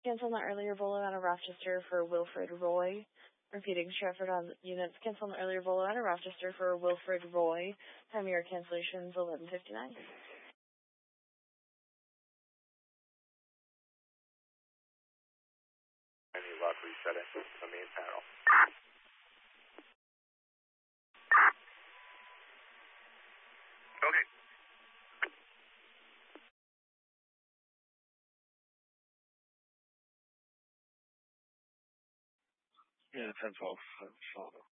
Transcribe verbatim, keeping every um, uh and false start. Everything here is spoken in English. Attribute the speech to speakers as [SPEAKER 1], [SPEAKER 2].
[SPEAKER 1] Cancel the earlier Volo out of Rochester for Wilfred Roy. Repeating, Stratford on units. Cancel the earlier Volo out of Rochester for Wilfred Roy. Time of your cancellations, eleven fifty-nine.
[SPEAKER 2] Any luck resetting the main panel. Okay.
[SPEAKER 3] Yeah, ten twelve.